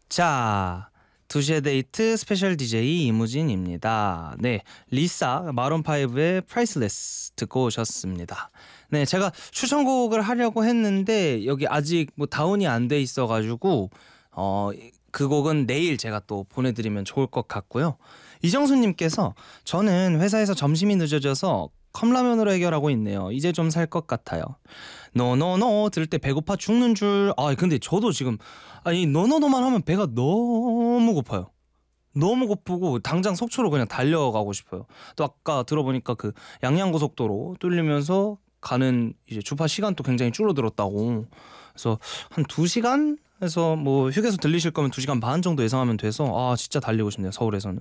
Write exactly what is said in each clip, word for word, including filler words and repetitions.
자, 두 시의 데이트 스페셜 디제이 이무진입니다. 네, 리사 마룬파이브의 프라이슬레스 듣고 오셨습니다. 네, 제가 추천곡을 하려고 했는데 여기 아직 뭐 다운이 안 돼 있어가지고 어, 그 곡은 내일 제가 또 보내드리면 좋을 것 같고요. 이정수님께서 저는 회사에서 점심이 늦어져서 컵라면으로 해결하고 있네요. 이제 좀 살 것 같아요. 노노노 들을 때 배고파 죽는 줄. 아 근데 저도 지금 아니 노노노만 하면 배가 너무 고파요. 너무 고프고 당장 속초로 그냥 달려가고 싶어요. 또 아까 들어보니까 그 양양고속도로 뚫리면서 가는 이제 주파 시간도 굉장히 줄어들었다고. 그래서 한 두 시간에서 뭐 휴게소 들리실 거면 두 시간 반 정도 예상하면 돼서 아 진짜 달리고 싶네요. 서울에서는.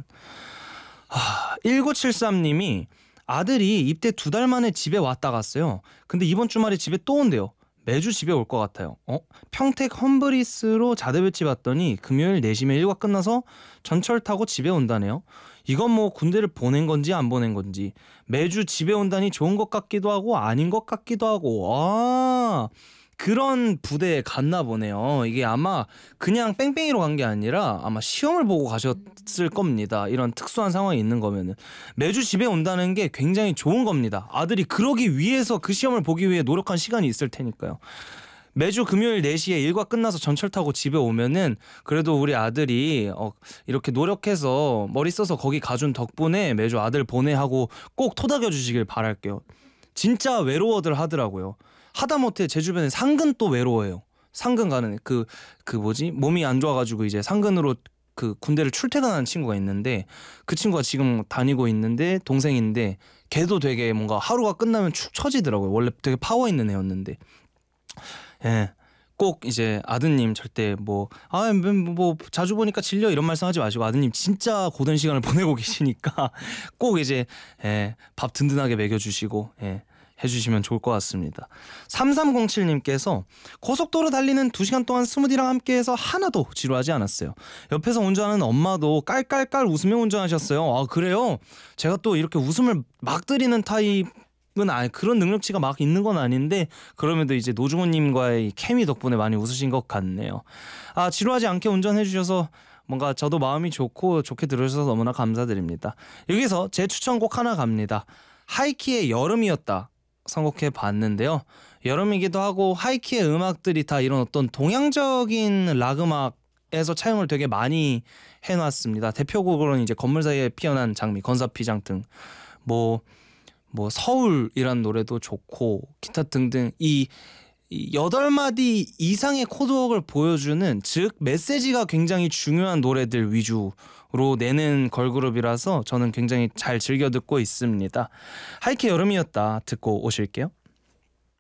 아, 일구칠삼님이 아들이 입대 두 달 만에 집에 왔다 갔어요. 근데 이번 주말에 집에 또 온대요. 매주 집에 올 것 같아요. 어? 평택 험브리스로 자대배치 받더니 금요일 네 시면 일과 끝나서 전철 타고 집에 온다네요. 이건 뭐 군대를 보낸 건지 안 보낸 건지 매주 집에 온다니 좋은 것 같기도 하고 아닌 것 같기도 하고 아 그런 부대에 갔나 보네요. 이게 아마 그냥 뺑뺑이로 간 게 아니라 아마 시험을 보고 가셨을 겁니다. 이런 특수한 상황이 있는 거면은 매주 집에 온다는 게 굉장히 좋은 겁니다. 아들이 그러기 위해서 그 시험을 보기 위해 노력한 시간이 있을 테니까요. 매주 금요일 네 시에 일과 끝나서 전철 타고 집에 오면은 그래도 우리 아들이 어 이렇게 노력해서 머리 써서 거기 가준 덕분에 매주 아들 보내 하고 꼭 토닥여 주시길 바랄게요. 진짜 외로워들 하더라고요. 하다못해 제 주변에 상근 또 외로워해요. 상근 가는 그 그 뭐지 몸이 안 좋아가지고 이제 상근으로 그 군대를 출퇴근하는 친구가 있는데 그 친구가 지금 다니고 있는데 동생인데 걔도 되게 뭔가 하루가 끝나면 축 처지더라고요. 원래 되게 파워 있는 애였는데 예. 꼭 이제 아드님 절대 뭐 아 뭐 자주 보니까 질려 이런 말씀하지 마시고 아드님 진짜 고된 시간을 보내고 계시니까 꼭 이제 예, 밥 든든하게 먹여주시고 예. 해주시면 좋을 것 같습니다. 삼삼공칠님께서 고속도로 달리는 두 시간 동안 스무디랑 함께해서 하나도 지루하지 않았어요. 옆에서 운전하는 엄마도 깔깔깔 웃으며 운전하셨어요. 아 그래요? 제가 또 이렇게 웃음을 막 드리는 타입은 아니 그런 능력치가 막 있는 건 아닌데 그럼에도 이제 노중훈님과의 케미 덕분에 많이 웃으신 것 같네요. 아 지루하지 않게 운전해 주셔서 뭔가 저도 마음이 좋고 좋게 들으셔서 너무나 감사드립니다. 여기서 제 추천곡 하나 갑니다. 하이키의 여름이었다. 선곡해 봤는데요. 여름이기도 하고 하이키의 음악들이 다 이런 어떤 동양적인 락 음악에서 차용을 되게 많이 해놨습니다. 대표곡으로는 이제 건물 사이에 피어난 장미, 건사피장 등 뭐 뭐 서울이란 노래도 좋고 기타 등등 이 여덟 마디 이상의 코드웍을 보여주는 즉 메시지가 굉장히 중요한 노래들 위주로 내는 걸그룹이라서 저는 굉장히 잘 즐겨 듣고 있습니다. 하이키 여름이었다 듣고 오실게요.